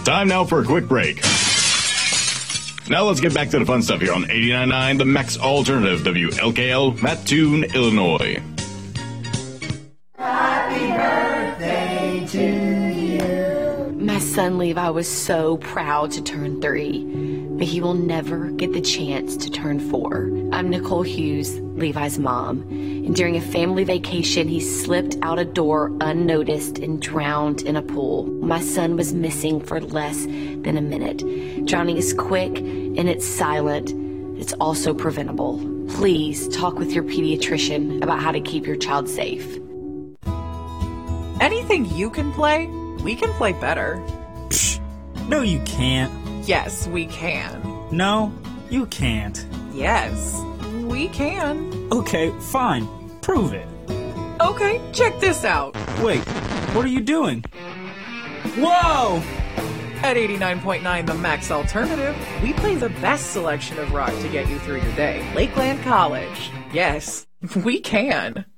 Time now for a quick break. Now let's get back to the fun stuff here on 89.9, the Max Alternative, WLKL, Mattoon, Illinois. Happy birthday to you. My son Levi was so proud to turn 3, but he will never get the chance to turn 4. I'm Nicole Hughes, Levi's mom, and during a family vacation, he slipped out a door unnoticed and drowned in a pool. My son was missing for less than a minute. Drowning is quick and it's silent. It's also preventable. Please talk with your pediatrician about how to keep your child safe. Anything you can play, we can play better. Psh, no you can't. Yes, we can. No, you can't. Yes, we can. Okay, fine. Prove it. Okay, check this out. Wait, what are you doing? Whoa! At 89.9 The Max Alternative, we play the best selection of rock to get you through your day. Lakeland College. Yes, we can.